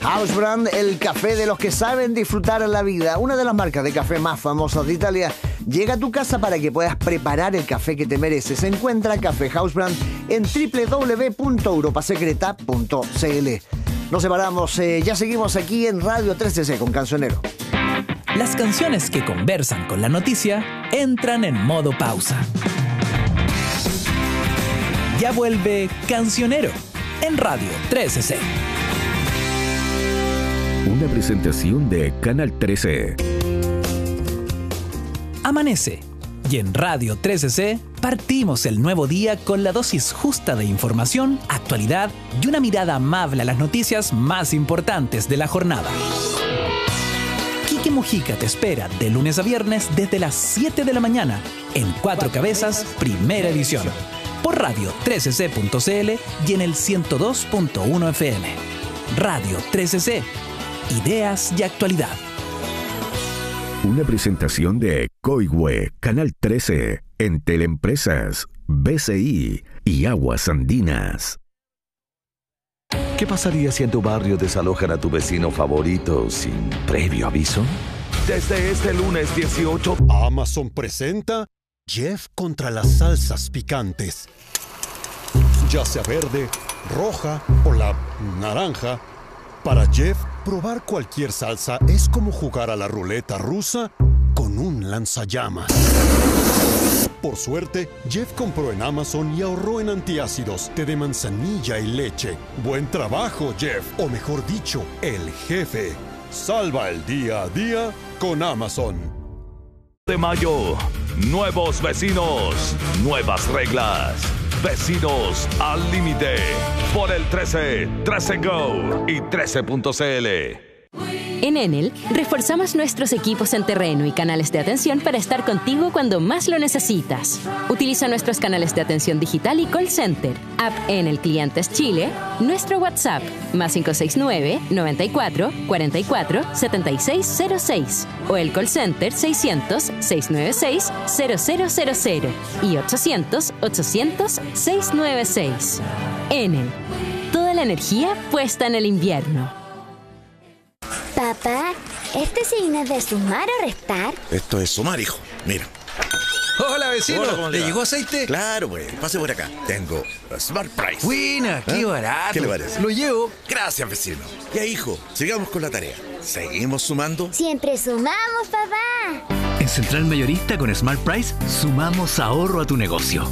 House Brand, el café de los que saben disfrutar la vida. Una de las marcas de café más famosas de Italia llega a tu casa para que puedas preparar el café que te mereces. Encuentra Café House Brand en www.europasecreta.cl. Nos separamos, ya seguimos aquí en Radio 3DC con Cancionero. Las canciones que conversan con la noticia entran en modo pausa. Ya vuelve Cancionero en Radio 3DC. Una presentación de Canal 13. Amanece y en Radio 3DC partimos el nuevo día con la dosis justa de información, actualidad y una mirada amable a las noticias más importantes de la jornada. Quique Mujica te espera de lunes a viernes desde las 7 de la mañana en Cuatro Cabezas, primera edición, por radio 3cc.cl y en el 102.1 FM. Radio 3cc. Ideas y actualidad. Una presentación de Coihue, Canal 13, en Teleempresas, BCI y Aguas Andinas. ¿Qué pasaría si en tu barrio desalojan a tu vecino favorito sin previo aviso? Desde este lunes 18, Amazon presenta Jeff contra las salsas picantes. Ya sea verde, roja o la naranja, para Jeff, probar cualquier salsa es como jugar a la ruleta rusa con un lanzallamas. Por suerte, Jeff compró en Amazon y ahorró en antiácidos, té de manzanilla y leche. Buen trabajo, Jeff, o mejor dicho, el jefe. Salva el día a día con Amazon. De mayo, nuevos vecinos, nuevas reglas. Vecinos al límite. Por el 13, 13 Go y 13.cl. En Enel, reforzamos nuestros equipos en terreno y canales de atención para estar contigo cuando más lo necesitas. Utiliza nuestros canales de atención digital y call center, app Enel Clientes Chile, nuestro WhatsApp, más 569-94-44-7606, o el call center 600-696-0000 y 800-800-696. Enel, toda la energía puesta en el invierno. Papá, ¿este signo es de sumar o restar? Esto es sumar, hijo. Mira. Hola, vecino. Hola, ¿le llegó aceite? Claro, güey. Pase por acá. Tengo Smart Price. Buena, qué barato. ¿Qué le parece? Lo llevo. Gracias, vecino. Ya, hijo, sigamos con la tarea. ¿Seguimos sumando? Siempre sumamos, papá. En Central Mayorista con Smart Price sumamos ahorro a tu negocio.